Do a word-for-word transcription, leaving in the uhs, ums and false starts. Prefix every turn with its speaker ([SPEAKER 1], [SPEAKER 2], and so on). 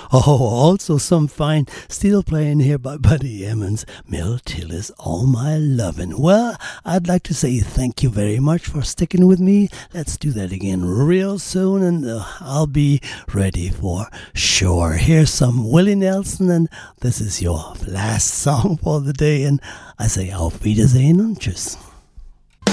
[SPEAKER 1] Oh, also some fine steel playing here by Buddy Emmons. Mel Tillis, All My Lovin'. Well, I'd like to say thank you very much for sticking with me. Let's do that again real soon, and uh, I'll be ready for sure. Here's some Willie Nelson, and this is your last song for the day, and I say auf Wiedersehen und tschüss.